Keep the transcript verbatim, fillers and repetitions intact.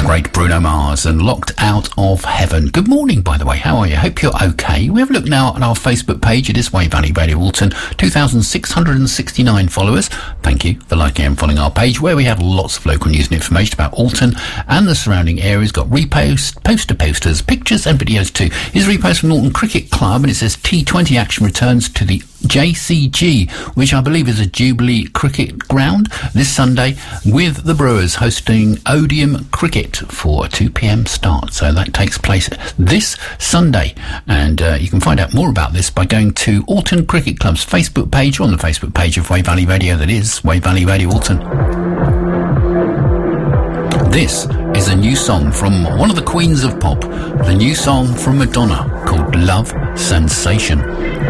great Bruno Mars and Locked Out of Heaven. Good morning, by the way. How are you? Hope you're okay. We have a look now at our Facebook page. It is Wave Valley Radio Alton. two thousand six hundred sixty-nine followers. Thank you for liking and following our page, where we have lots of local news and information about Alton and the surrounding areas. Got repost, poster posters, pictures and videos too. Here's a repost from Alton Cricket Club, and it says T twenty action returns to the J C G, which I believe is a Jubilee cricket ground, this Sunday, with the Brewers hosting Odeum Cricket for a two p.m. start. So that takes place this Sunday, and uh, you can find out more about this by going to Alton Cricket Club's Facebook page, or on the Facebook page of Wave Valley Radio. That is Wave Valley Radio Alton. This is a new song from one of the queens of pop, the new song from Madonna called Love Sensation.